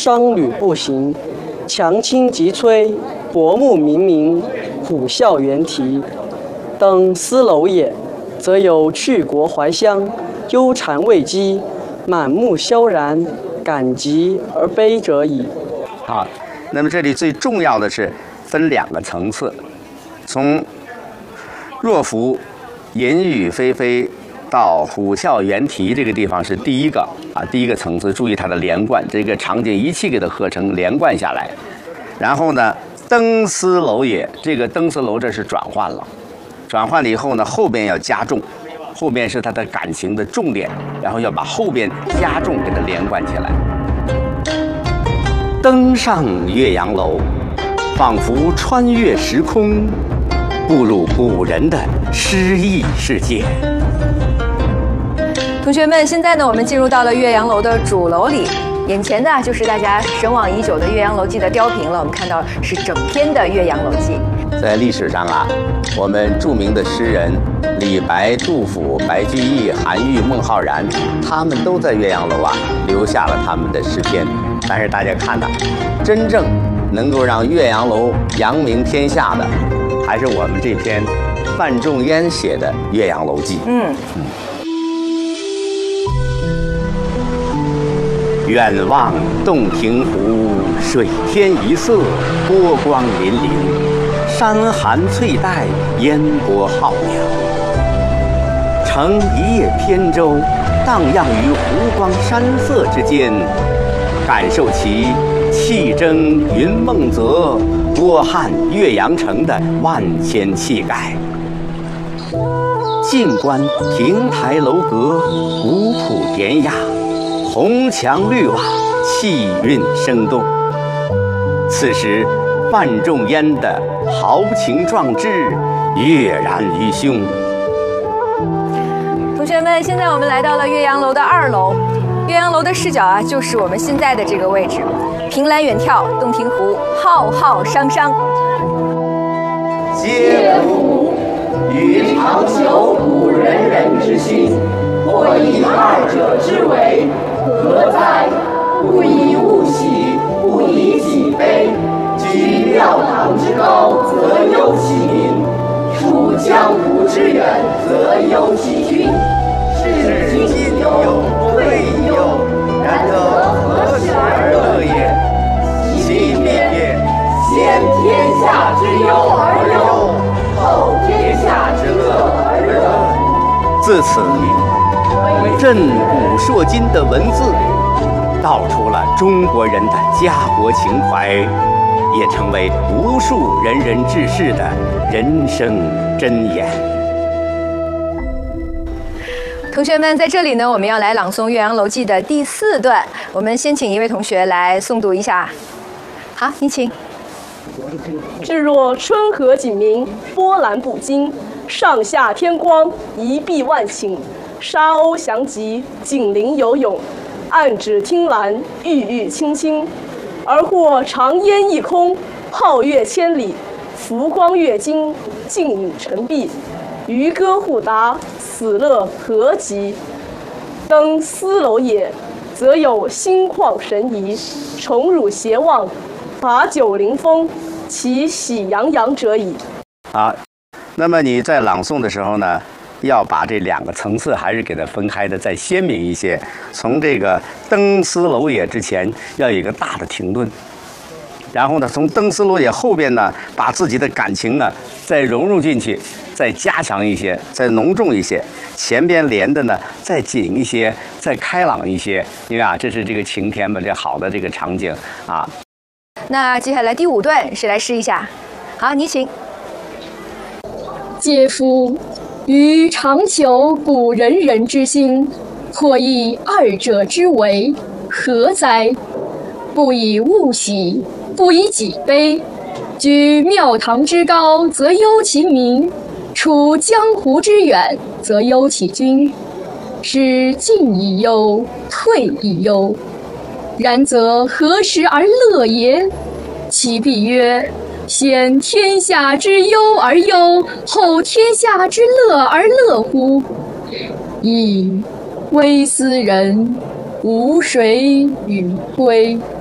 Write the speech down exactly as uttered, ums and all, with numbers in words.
商旅不行，强倾急摧，薄暮冥冥，虎啸猿啼。登斯楼也，则有去国怀乡，忧谗畏讥，满目萧然，感极而悲者矣。 好，那么这里最重要的是分两个层次，从若夫淫雨霏霏到虎啸猿啼这个地方是第一个啊，第一个层次，注意它的连贯，这个场景一气给它合成连贯下来。然后呢，登斯楼也，这个登斯楼这是转换了，转换了以后呢，后边要加重，后面是它的感情的重点，然后要把后边加重给它连贯起来。登上岳阳楼，仿佛穿越时空，步入古人的诗意世界。 同学们，现在呢，我们进入到了岳阳楼的主楼里，眼前呢就是大家神往已久的《岳阳楼记》的雕屏了。我们看到是整篇的《岳阳楼记》。 在历史上啊，我们著名的诗人李白、杜甫、白居易、韩愈、孟浩然，他们都在岳阳楼啊留下了他们的诗篇。但是大家看呐，真正能够让岳阳楼扬名天下的，还是我们这篇范仲淹写的《岳阳楼记》。 嗯嗯。远望洞庭湖，水天一色，波光粼粼，山寒翠带，烟波浩渺。乘一叶扁舟，荡漾于湖光山色之间，感受其气蒸云梦泽，波撼岳阳城的万千气概。近观亭台楼阁，古朴典雅，红墙绿瓦，气韵生动。此时范仲淹的豪情壮志跃然于胸。 同学们，现在我们来到了岳阳楼的二楼。岳阳楼的视角啊，就是我们现在的这个位置，凭栏远眺洞庭湖，浩浩汤汤。 嗟夫！予尝求古仁人之心，或以二者之为，何哉？不以物喜，不以己悲。居庙堂之高，则忧其民；处江湖之远，则忧其君。是进忧，退忧，然则何时而乐也？其灭，先天下之忧而忧，后天下之乐而乐。 自此，震古烁今的文字，道出了中国人的家国情怀，也成为无数仁人志士的人生箴言。 同学们，在这里呢，我们要来朗诵《岳阳楼记》的第四段。我们先请一位同学来诵读一下。好，你请。 至若春和景明，波澜不惊；上下天光，一碧万顷。沙鸥翔集，锦鳞游泳，岸芷汀兰，郁郁青青。而或长烟一空，皓月千里，浮光跃金，静影沉璧。渔歌互答，此乐何极！登斯楼也，则有心旷神怡，宠辱偕忘，把酒临风，其喜洋洋者矣。 好，那么你在朗诵的时候呢，要把这两个层次还是给它分开的再鲜明一些。从这个登斯楼也之前，要有一个大的停顿。然后呢，从登斯楼也后边呢，把自己的感情呢再融入进去，再加强一些，再浓重一些。前边连的呢再紧一些，再开朗一些。因为啊，这是这个晴天嘛，这好的这个场景啊。 那接下来第五段，谁来试一下？好，你请。 嗟夫！予尝求古仁人之心，或以二者之为，何哉？不以物喜，不以己悲。居庙堂之高，则忧其民；处江湖之远，则忧其君。是进以忧，退以忧，然则何时而乐也？其必曰：先天下之忧而忧，后天下之乐而乐乎？噫！微斯人，吾谁与归？